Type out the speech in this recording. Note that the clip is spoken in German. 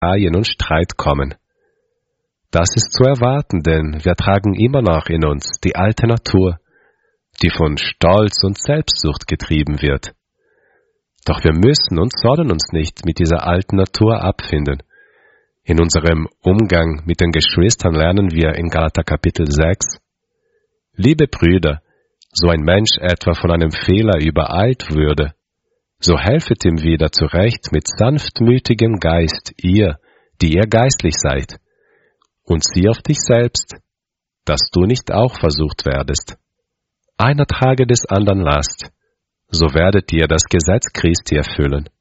Reibereien und Streit kommen. Das ist zu erwarten, denn wir tragen immer noch in uns die alte Natur, die von Stolz und Selbstsucht getrieben wird. Doch wir müssen und sollen uns nicht mit dieser alten Natur abfinden. In unserem Umgang mit den Geschwistern lernen wir in Galater Kapitel 6: Liebe Brüder, so ein Mensch etwa von einem Fehler übereilt würde, so helfet ihm wieder zurecht mit sanftmütigem Geist, ihr, die ihr geistlich seid, und sieh auf dich selbst, dass du nicht auch versucht werdest. Einer trage des andern Last, so werdet ihr das Gesetz Christi erfüllen.